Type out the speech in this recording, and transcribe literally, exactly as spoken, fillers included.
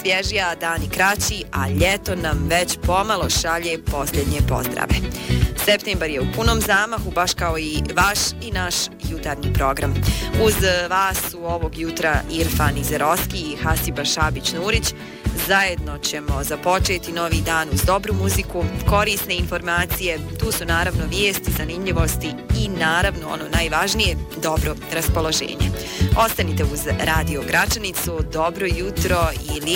svježija, dani kraći, a ljeto nam već pomalo šalje posljednje pozdrave. Septembar je u punom zamahu, baš kao i vaš i naš jutarnji program. Uz vas su ovog jutra Irfan Izeroski i Hasiba Šabić-Nurić. Zajedno ćemo započeti novi dan uz dobru muziku, korisne informacije, tu su naravno vijesti, zanimljivosti i naravno ono najvažnije, dobro raspoloženje. Ostanite uz Radio Gračanicu, dobro jutro i